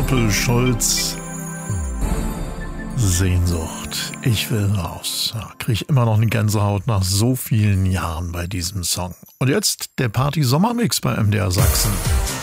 Doppelschulz. Sehnsucht. Ich will raus. Ja, krieg ich immer noch eine Gänsehaut nach so vielen Jahren bei diesem Song. Und jetzt der Party-Sommermix bei MDR Sachsen.